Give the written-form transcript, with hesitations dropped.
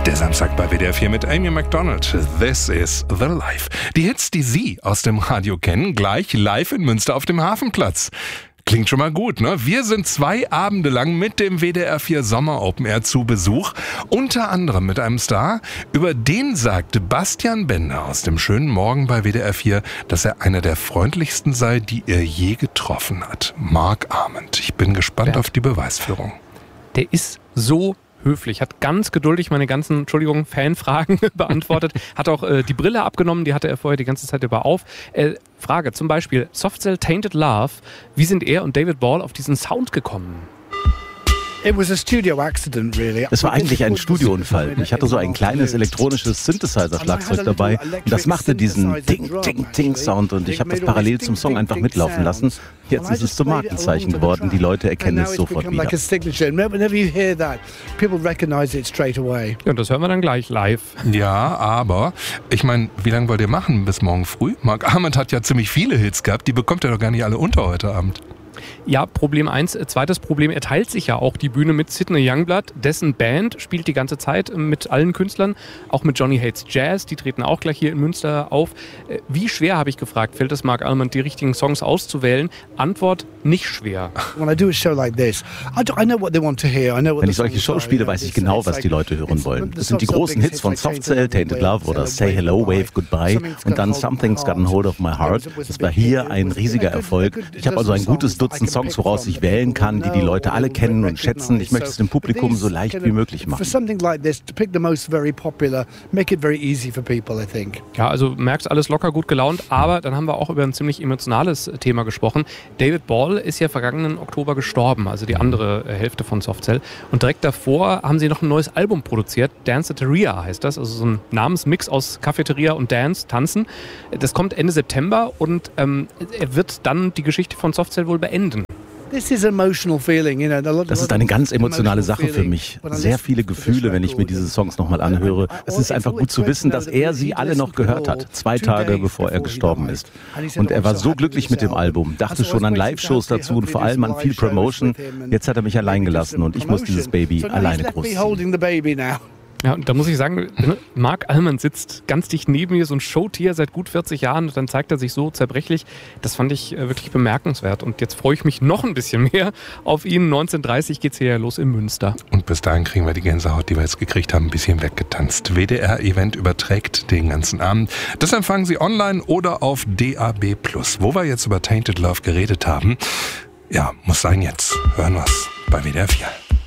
Der Samstag bei WDR 4 mit Amy McDonald. This is the life. Die Hits, die Sie aus dem Radio kennen, gleich live in Münster auf dem Hafenplatz. Klingt schon mal gut, ne? Wir sind 2 Abende lang mit dem WDR 4 Sommer Open Air zu Besuch. Unter anderem mit einem Star. Über den sagte Bastian Bender aus dem schönen Morgen bei WDR 4, dass er einer der freundlichsten sei, die er je getroffen hat. Mark Arment. Ich bin gespannt auf die Beweisführung. Der ist so höflich, hat ganz geduldig meine ganzen, Fanfragen beantwortet, hat auch die Brille abgenommen, die hatte er vorher die ganze Zeit über auf. Frage zum Beispiel, Soft Cell Tainted Love, wie sind er und David Ball auf diesen Sound gekommen? Es war eigentlich ein Studiounfall. Ich hatte so ein kleines elektronisches Synthesizer-Schlagzeug dabei und das machte diesen Ting-Ting-Ting-Sound und ich habe das parallel zum Song einfach mitlaufen lassen. Jetzt ist es zum Markenzeichen geworden. Die Leute erkennen es sofort wieder. Ja, und das hören wir dann gleich live. Ja, aber ich meine, wie lange wollt ihr machen? Bis morgen früh? Mark Arment hat ja ziemlich viele Hits gehabt. Die bekommt er doch gar nicht alle unter heute Abend. Ja, Problem 1. Zweites Problem, er teilt sich ja auch die Bühne mit Sidney Youngblood. Dessen Band spielt die ganze Zeit mit allen Künstlern, auch mit Johnny Hates Jazz. Die treten auch gleich hier in Münster auf. Wie schwer, habe ich gefragt, fällt es Mark Arment, die richtigen Songs auszuwählen? Antwort, nicht schwer. Wenn ich solche Shows spiele, weiß ich genau, was die Leute hören wollen. Das sind die großen Hits von Soft Cell, Tainted Love oder Say Hello, Wave Goodbye und dann Something's Gotten Hold of My Heart. Das war hier ein riesiger Erfolg. Ich habe also ein gutes Dutzend Songs, woraus ich wählen kann, die Leute alle kennen und schätzen. Ich möchte es dem Publikum so leicht wie möglich machen. Ja, also merkst alles locker gut gelaunt, aber dann haben wir auch über ein ziemlich emotionales Thema gesprochen. David Ball ist ja vergangenen Oktober gestorben, also die andere Hälfte von Soft Cell. Und direkt davor haben sie noch ein neues Album produziert, Danceteria heißt das, also so ein Namensmix aus Cafeteria und Dance, Tanzen. Das kommt Ende September und er wird dann die Geschichte von Soft Cell wohl beenden. Das ist eine ganz emotionale Sache für mich. Sehr viele Gefühle, wenn ich mir diese Songs nochmal anhöre. Es ist einfach gut zu wissen, dass er sie alle noch gehört hat. 2 Tage bevor er gestorben ist. Und er war so glücklich mit dem Album, dachte schon an Live-Shows dazu und vor allem an viel Promotion. Jetzt hat er mich allein gelassen und ich muss dieses Baby alleine großziehen. Ja, und da muss ich sagen, Mark Arment sitzt ganz dicht neben mir, so ein Showtier seit gut 40 Jahren und dann zeigt er sich so zerbrechlich. Das fand ich wirklich bemerkenswert und jetzt freue ich mich noch ein bisschen mehr auf ihn. 19:30 geht es hier los in Münster. Und bis dahin kriegen wir die Gänsehaut, die wir jetzt gekriegt haben, ein bisschen weggetanzt. WDR-Event überträgt den ganzen Abend. Das empfangen Sie online oder auf DAB+. Wo wir jetzt über Tainted Love geredet haben, ja, muss sein jetzt. Hören wir's bei WDR 4.